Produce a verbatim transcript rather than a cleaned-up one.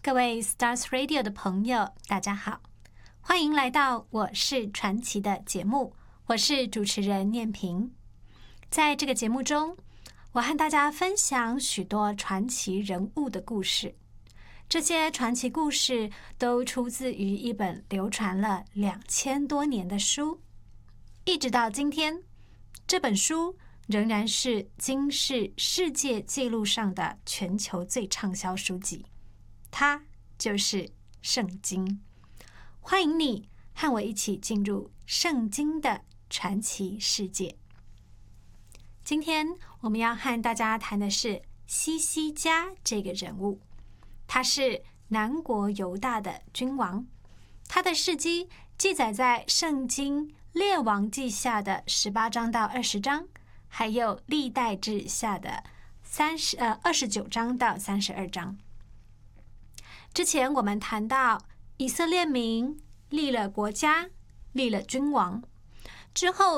各位 Stars Radio 的朋友，大家好，欢迎来到我是传奇的节目，我是主持人念萍。在这个节目中，我和大家分享许多传奇人物的故事，这些传奇故事都出自于一本流传了两千多年的书，一直到今天，这本书仍然是金氏世界纪录上的全球最畅销书籍，它就是圣经。欢迎你和我一起进入圣经的传奇世界。今天我们要和大家谈的是希西家这个人物，他是南国犹大的君王，他的事迹记载在圣经列王记下的十八章到二十章，还有历代志下的三十呃二十九章到三十二章。之前我们谈到以色列民立了国家，立了君王之后，